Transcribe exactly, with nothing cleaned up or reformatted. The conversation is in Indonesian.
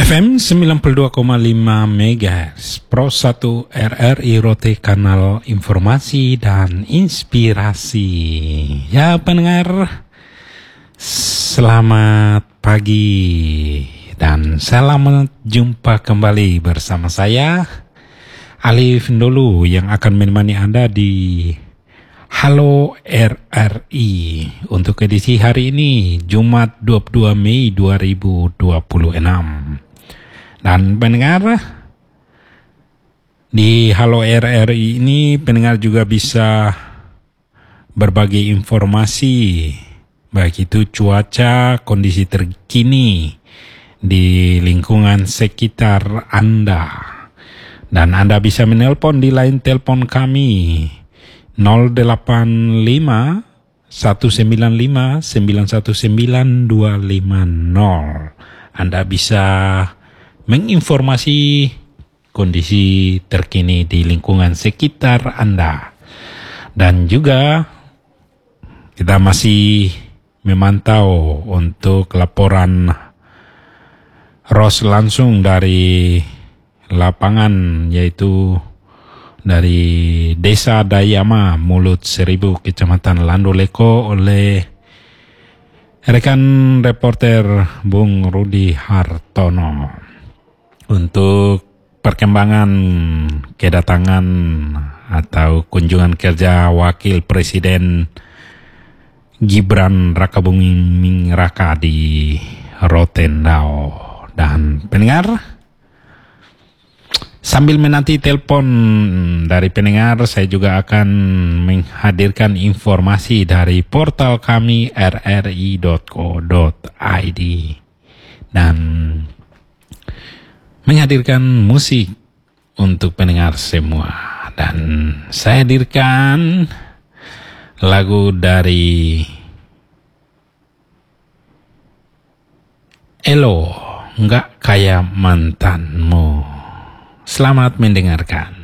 F M sembilan puluh dua koma lima megahertz Pro satu R R I Rote, kanal informasi dan inspirasi. Ya pendengar, selamat pagi dan selamat jumpa kembali bersama saya Alif Ndolu yang akan menemani Anda di Halo R R I untuk edisi hari ini, Jumat dua puluh dua Mei dua ribu dua puluh enam. Dan pendengar, di Halo R R I ini pendengar juga bisa berbagi informasi, baik itu cuaca, kondisi terkini di lingkungan sekitar Anda. Dan Anda bisa menelpon di line telepon kami nol delapan lima satu sembilan lima sembilan satu sembilan dua lima nol. Anda bisa menginformasi kondisi terkini di lingkungan sekitar Anda. Dan juga kita masih memantau untuk laporan Ros langsung dari lapangan, yaitu dari Desa Dayama, Mulut Seribu, Kecamatan Landoleko, oleh rekan reporter Bung Rudi Hartono untuk perkembangan kedatangan atau kunjungan kerja Wakil Presiden Gibran Rakabuming Raka di Rotendao. Dan pendengar, sambil menanti telepon dari pendengar, saya juga akan menghadirkan informasi dari portal kami r r i dot co dot i d dan menghadirkan musik untuk pendengar semua. Dan saya hadirkan lagu dari Elo, Nggak Kayak Mantanmu. Selamat mendengarkan.